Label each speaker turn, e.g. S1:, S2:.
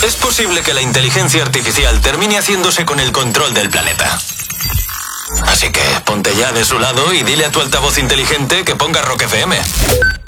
S1: Es posible que la inteligencia artificial termine haciéndose con el control del planeta. Así que ponte ya de su lado y dile a tu altavoz inteligente que ponga Rock FM.